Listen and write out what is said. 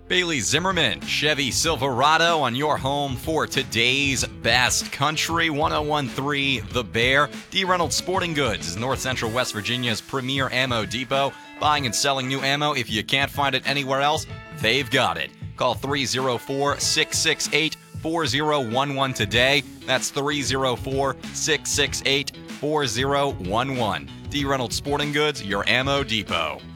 Bailey Zimmerman, Chevy Silverado on your home for today's best country. 1013 The Bear. D. Reynolds Sporting Goods is North Central West Virginia's premier ammo depot. Buying and selling new ammo. If you can't find it anywhere else, they've got it. Call 304-668-4011 today. That's 304-668-4011. D. Reynolds Sporting Goods, your ammo depot.